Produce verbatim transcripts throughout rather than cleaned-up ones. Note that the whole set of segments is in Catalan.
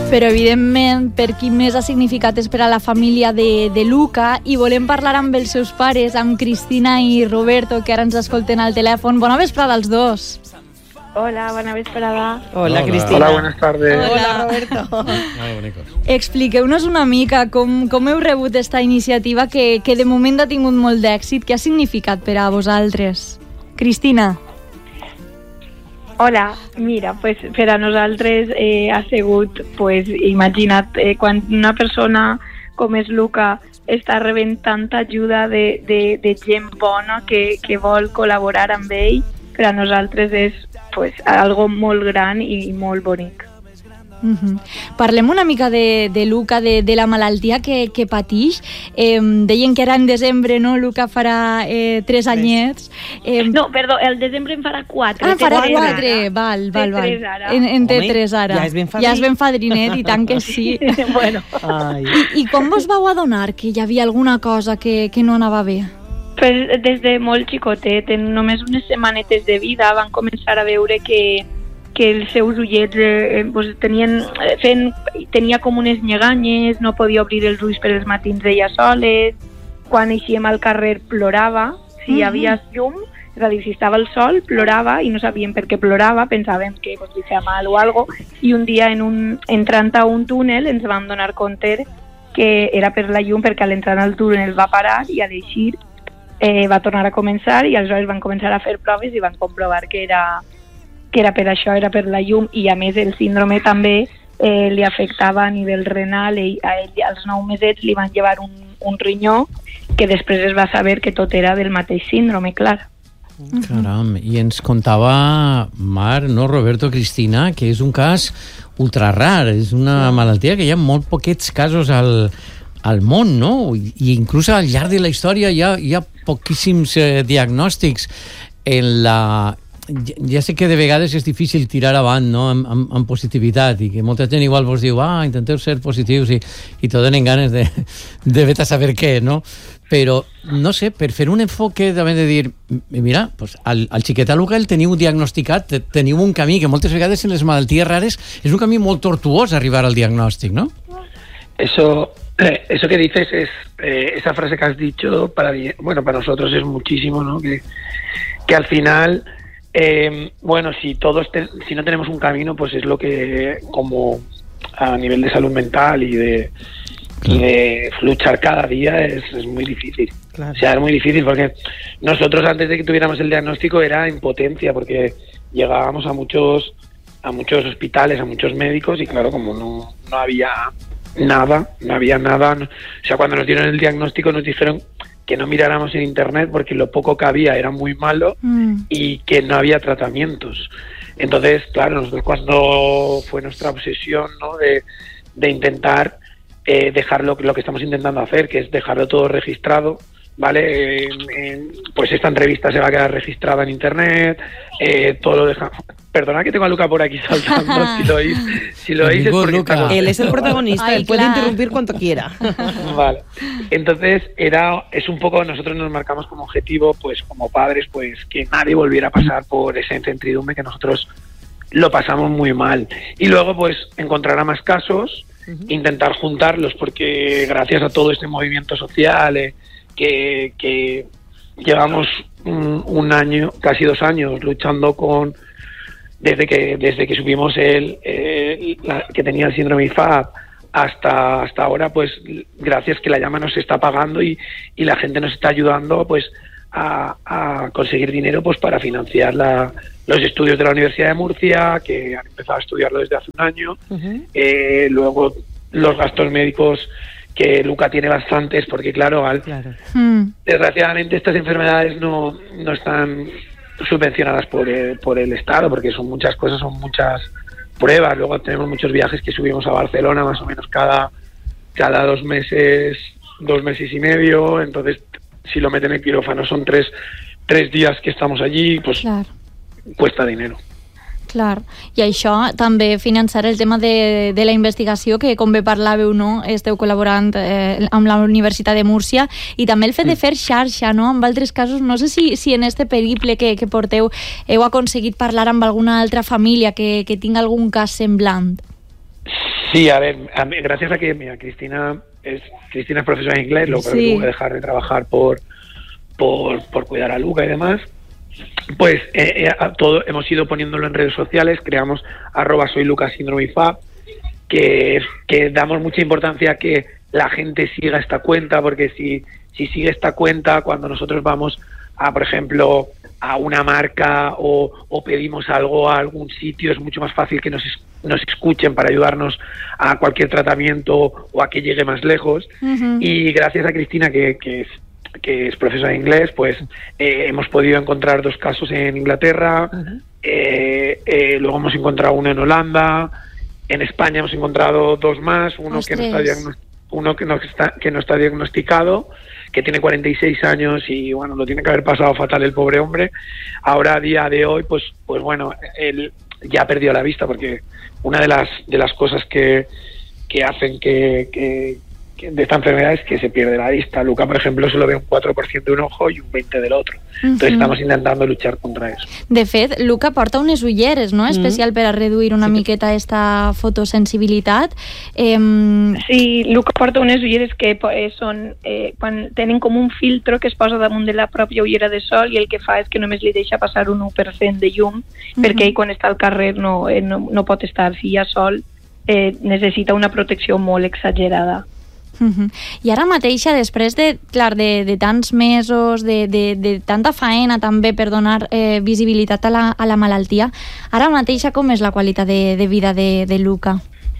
Però, evidentment, per qui més ha significat és per a la família de, de Luca, i volem parlar amb els seus pares, amb Cristina i Roberto, que ara ens escolten al telèfon. Bona vesprada als dos. Hola, bona vesprada. Hola, Cristina. Hola, buenas tardes. Hola, Hola Roberto. Hola, bonicos. Expliqueu-nos una mica com, com heu rebut aquesta iniciativa que, que de moment ha tingut molt d'èxit. Què ha significat per a vosaltres? Cristina. Hola, mira, pues per a nosaltres eh, ha sigut, pues, imagina't, eh, quan una persona com és Luca està rebent tanta ajuda de, de, de gent bona que, que vol col·laborar amb ell, per a nosaltres és, pues, algo molt gran i molt bonic. Uh-huh. Parlem una mica de, de Luca, de, de la malaltia que, que patix. Eh, deien que era en desembre, no? Luca farà eh, tres anyets. Eh, No, perdó, el desembre en farà quatre. ah, té farà tres quatre, ara. val, val, Té val. tres ara. En, en té Home, tres ara. ja és ben fadrí. Ja és ben fadrinet, i tant que sí. Bueno, Ai. I, I com vos vau adonar que hi havia alguna cosa que, que no anava bé? pues, des de molt xicotet, en només unes setmanetes de vida, van començar a veure que que els seus ullets eh, pues, tenien, eh, fent, tenia com unes lleganyes, no podia obrir els ulls per els matins ella soles, quan eixíem al carrer plorava, si hi havia llum, és a dir, si estava el sol, plorava i no sabíem per què plorava, pensàvem que pues, li feia mal o algo, i un dia en un, entrant a un túnel ens vam donar compte que era per la llum, perquè a l'entrar al túnel va parar i a l'eixir eh, va tornar a començar, i aleshores van començar a fer proves i van comprovar que era que era per això, era per la llum, i a més el síndrome també eh, li afectava a nivell renal, i a ell als nou mesets li van llevar un, un rinyó, que després es va saber que tot era del mateix síndrome, clar. Caram, i ens contava Mar, no, Roberto, Cristina, que és un cas ultra rar, és una malaltia que hi ha molt poquets casos al, al món, no? I inclús al llarg de la història hi ha, hi ha poquíssims eh, diagnòstics. En la... Ja sé que de vegades és difícil tirar avant, no? amb, amb, amb positivitat, i que molta gent igual vos diu ah, intenteu ser positius, i, i te donen ganes de, de vet a saber què, no? Però, no sé, per fer un enfoque també de dir, mira, pues, al, al xiquet Luca el teniu diagnosticat, teniu un camí que moltes vegades en les malalties rares és un camí molt tortuós arribar al diagnòstic, ¿no? Eso, eh, eso que dices es, eh, esa frase que has dicho, para, bueno, para nosotros es muchísimo, ¿no? Que, que al final... Eh, bueno, si todos te, si no tenemos un camino, pues es lo que, como a nivel de salud mental y de, claro. y de luchar cada día, es, es muy difícil. Claro. O sea, es muy difícil porque nosotros antes de que tuviéramos el diagnóstico era impotencia, porque llegábamos a muchos a muchos hospitales, a muchos médicos, y claro, como no, no había nada, no había nada, no, o sea, cuando nos dieron el diagnóstico nos dijeron que no miráramos en internet porque lo poco que había era muy malo mm. y que no había tratamientos. Entonces, claro, nosotros cuando fue nuestra obsesión, ¿no? de, de intentar eh, dejar lo, lo que estamos intentando hacer, que es dejarlo todo registrado, ¿vale? Eh, eh, pues esta entrevista se va a quedar registrada en internet, eh, todo lo dejamos... Perdona que tengo a Luca por aquí saltando, si lo oís, si lo oís es porque Luca. Él es el protagonista, Ay, él puede claro. interrumpir cuanto quiera. Vale. Entonces era es un poco, nosotros nos marcamos como objetivo, pues como padres, pues que nadie volviera a pasar por esa incertidumbre que nosotros lo pasamos muy mal. Y luego pues encontrar a más casos, uh-huh. intentar juntarlos, porque gracias a todo este movimiento social eh, que, que llevamos un, un año, casi dos años luchando con desde que desde que supimos el, el la, que tenía el síndrome I F A P hasta hasta ahora, pues gracias que la llama nos está pagando y, y la gente nos está ayudando pues a, a conseguir dinero pues para financiar la, los estudios de la Universidad de Murcia, que han empezado a estudiarlo desde hace un año. Uh-huh. eh, luego los gastos médicos que Luca tiene bastantes, porque claro, al, claro. Hmm. desgraciadamente estas enfermedades no, no están subvencionadas por el, por el Estado, porque son muchas cosas, son muchas pruebas. Luego tenemos muchos viajes que subimos a Barcelona más o menos cada cada dos meses, dos meses y medio. Entonces, si lo meten en el quirófano son tres tres días que estamos allí, pues claro. cuesta dinero. Clar, i això també finançar el tema de, de la investigació, que com bé parlàveu, no? Esteu col·laborant eh, amb la Universitat de Múrcia, i també el fet de fer xarxa, no? En altres casos, no sé si, si en este periple que, que porteu heu aconseguit parlar amb alguna altra família que, que tingui algun cas semblant. Sí, a ver, a mí, gracias a que mira, Cristina es Cristina es profesora de inglés, lo que Sí. tuvo que dejar de trabajar por, por, por cuidar a Luca y demás, pues eh, eh, a todo hemos ido poniéndolo en redes sociales, creamos arroba soy Lucas Síndrome y Fab, que, que damos mucha importancia a que la gente siga esta cuenta, porque si, si sigue esta cuenta, cuando nosotros vamos a, por ejemplo, a una marca o, o pedimos algo a algún sitio, es mucho más fácil que nos, nos escuchen para ayudarnos a cualquier tratamiento o a que llegue más lejos. Uh-huh. Y gracias a Cristina, que, que es que es profesora de inglés, pues eh, hemos podido encontrar dos casos en Inglaterra, uh-huh. eh, eh, luego hemos encontrado uno en Holanda, en España hemos encontrado dos más, uno que no está diagno- uno que no está que no está diagnosticado, que tiene cuarenta y seis años y bueno, lo tiene que haber pasado fatal el pobre hombre. Ahora a día de hoy, pues pues bueno, él ya ha perdido la vista, porque una de las de las cosas que que hacen que, que de esta enfermedad es que se pierde la vista. Luca, por ejemplo, solo ve un quatre per cent d'un ojo i un vint del otro. Uh-huh. Entonces estamos intentando luchar contra eso. De fet, Luca porta unes ulleres, no? Especial per a reduir una sí. miqueta esta fotosensibilitat. Eh... Sí, Luca porta unes ulleres que eh, són, eh, quan tenen com un filtro que es posa damunt de la pròpia ullera de sol i el que fa és que només li deixa passar un u per cent de llum, uh-huh. perquè ell quan està al carrer no, eh, no, no pot estar. Si hi ha sol, eh, necessita una protecció molt exagerada. Uh-huh. I ara mateixa, després de, clar, de, de tants mesos, de, de, de tanta faena també per donar eh, visibilitat a la, a la malaltia, ara mateixa com és la qualitat de, de vida de, de Luca?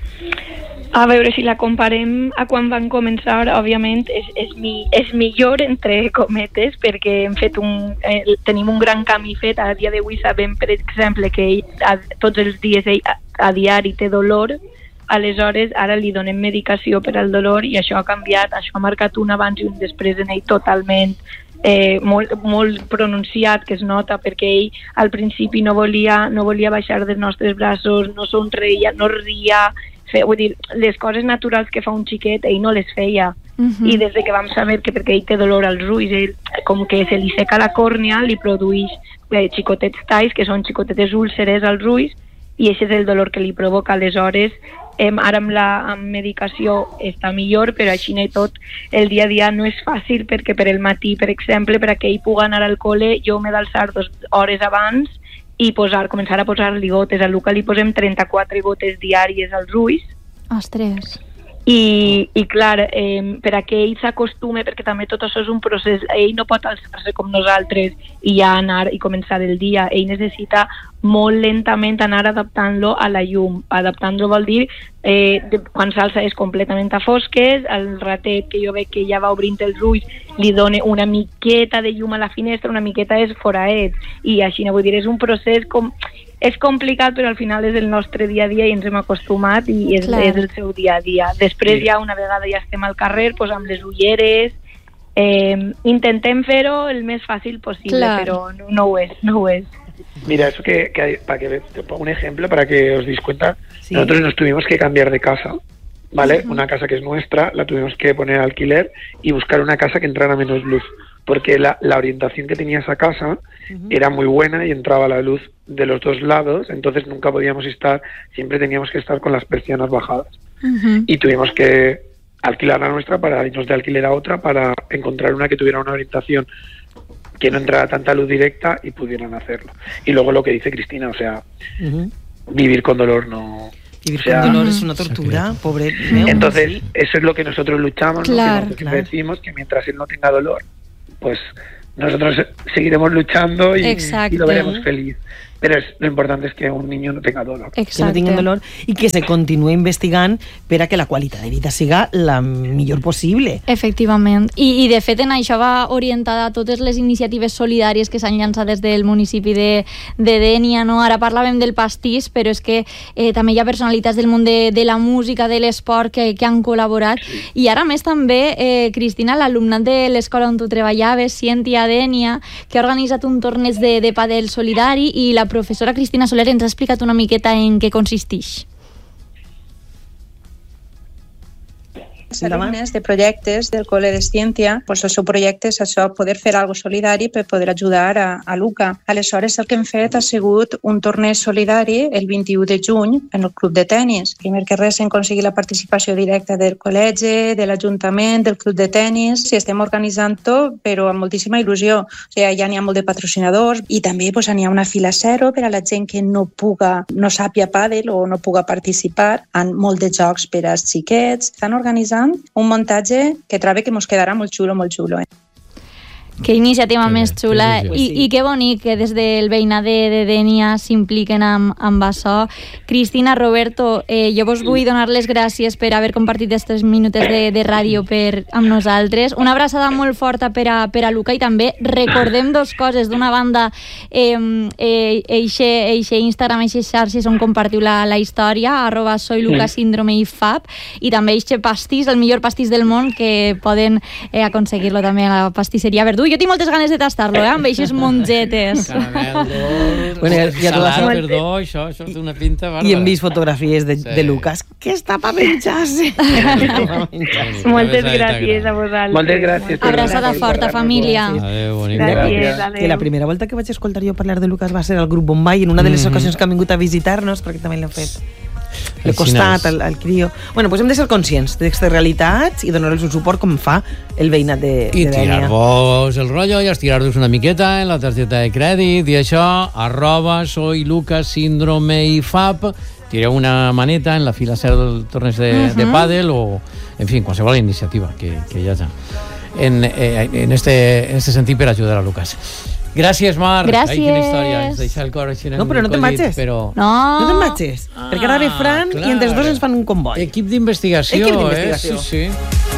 A veure, si la comparem a quan van començar, òbviament és, és, mi, és millor, entre cometes, perquè hem fet un, eh, tenim un gran canvi fet. A dia d'avui sabem, per exemple, que ell, a, tots els dies ell, a, a diari té dolor. Aleshores, ara li donem medicació per al dolor i això ha canviat, això ha marcat un abans i un després en ell totalment eh, molt, molt pronunciat, que es nota, perquè ell al principi no volia, no volia baixar dels nostres braços, no somreia, no ria, fe, vull dir, les coses naturals que fa un xiquet, ell no les feia. Uh-huh. I des de que vam saber que perquè ell té dolor als ulls, ell, com que se li seca la còrnea, li produeix eh, xicotets talls, que són xicotetes úlceres als ulls, i aquest és el dolor que li provoca. Aleshores, eh, ara amb la amb medicació està millor, però així i tot el dia a dia no és fàcil, perquè per el matí, per exemple, per a que ell pugui anar al col·le, jo m'he d'alçar dues hores abans i posar, començar a posar-li gotes. A Luca li posem trenta-quatre gotes diàries als ulls. Ostres. I, i clar, eh, per a que ell s'acostume, perquè també tot això és un procés, ell no pot alçar-se com nosaltres i ja anar i començar el dia. Ell necessita molt lentament anar adaptant-lo a la llum. Adaptant-lo vol dir eh, de, quan s'alça és completament a fosques, el ratet que jo veig que ja va obrint els ulls li dona una miqueta de llum a la finestra, una miqueta és foraet, i així, no vull dir, és un procés com... És complicat, però al final és el nostre dia a dia i ens hem acostumat i és, és el seu dia a dia. Després ja una vegada ja estem al carrer, pues, amb les ulleres, eh, intentem fer-ho el més fàcil possible, Clar. Però no, no ho és, no ho és. Mira, eso que, que hay, para que te pongo un ejemplo, para que os deis cuenta, sí. Nosotros nos tuvimos que cambiar de casa, ¿vale? Uh-huh. Una casa que es nuestra, la tuvimos que poner a alquiler y buscar una casa que entrara menos luz, porque la, la orientación que tenía esa casa uh-huh. era muy buena y entraba la luz de los dos lados, entonces nunca podíamos estar, siempre teníamos que estar con las persianas bajadas. Uh-huh. Y tuvimos que alquilar la nuestra para irnos de alquiler a otra para encontrar una que tuviera una orientación que no entrara tanta luz directa y pudieran hacerlo. Y luego lo que dice Cristina, o sea, uh-huh. vivir con dolor no... Vivir o sea, con dolor es una tortura, pobre. Entonces, sí. Eso es lo que nosotros luchamos, claro, ¿no? Que nosotros claro. decimos que mientras él no tenga dolor, pues nosotros seguiremos luchando y, y lo veremos feliz. Pero es, lo importante es que un niño no tenga dolor. Exacte. Que no tingui dolor i que se continuï investigant per a que la qualitat de vida siga la millor possible. Efectivament. I, i de fet en això va orientada a totes les iniciatives solidàries que s'han llançat des del municipi de, de Dénia, no? Ara parlàvem del pastís, però és que eh, també hi ha personalitats del món de, de la música, de l'esport que, que han col·laborat. Sí. I ara més també, eh, Cristina, l'alumnat de l'escola on tu treballaves, Cientia Dénia, que ha organitzat un torneig de, de padel solidari, i la professora Cristina Soler ens ha explicat una miqueta en què consisteix. Els alumnes de projectes del Col·le de Ciència, doncs el seu projecte és això, poder fer alguna cosa solidari per poder ajudar a, a Luca. Aleshores, el que hem fet ha sigut un torneig solidari el vint-i-u de juny en el club de tennis. Primer que res, hem aconseguit la participació directa del col·legi, de l'Ajuntament, del club de tennis. Sí, estem organitzant-ho, però amb moltíssima il·lusió. O sigui, ja n'hi ha molt de patrocinadors i també doncs, n'hi ha una fila zero per a la gent que no puga, no sàpia pàdel o no puga participar en molt de jocs per als xiquets. Estan organitzant un muntatge que trobo que mos quedarà molt xulo, molt xulo. Eh? Que iniciativa que més bé, xula que I, i que bonic que des del veïnat de, de Dénia s'impliquen amb, amb això. Cristina, Roberto, eh, jo vos vull donar les gràcies per haver compartit aquests minuts de, de ràdio per, amb nosaltres. Una abraçada molt forta per a, per a Luca i també recordem dos coses. D'una banda, eh, eh, eixe, eixe Instagram, eixe xarxes on compartiu la, la història, arroba soy Luca síndrome i fab, i també eixe pastís, el millor pastís del món, que poden eh, aconseguir-lo també a la pastisseria Verdú. Jo tinc moltes ganes de tastar-lo, eh, amb eixes mongetes. Caramel, Bueno, ja- ja t'ho vas- salat, perdó, això, això té una pinta bàrbara. I hem vist fotografies de, Sí. de Lucas que està per menjar-se. Moltes gràcies a vosaltres. Moltes gràcies. per Abraçada venir, forta, per família. Adéu, bonica. Gràcies, adéu. Que la primera volta que vaig escoltar jo parlar de Lucas va ser al grup Bombay, en una de les Mhm. ocasions que han vingut a visitar-nos, perquè també l'hem fet. L'he Així costat és. al, al crio. Bueno, pues hem de ser conscients d'aquestes realitats i donar-los un suport com fa el veïnat de, I de Dénia. tirar-vos el rotllo i estirar-vos una miqueta en la targeta de crèdit i això, arroba soy Lucas síndrome i fab, tireu una maneta en la fila zero del torneig de, uh -huh. de pàdel o, en fi, qualsevol iniciativa que, que hi hagi en, eh, en, este, en este sentit per ajudar a Lucas. Gràcies, Mar. Gràcies. Ai, quina història. Ens deixa el cor així No, però no te'n encollit, vagis. Però... No. No te'n vagis, Ah, perquè ara ve Fran clar. i entre els dos ens fan un comboi. Equip d'investigació, Equip eh? d'investigació. Sí, sí.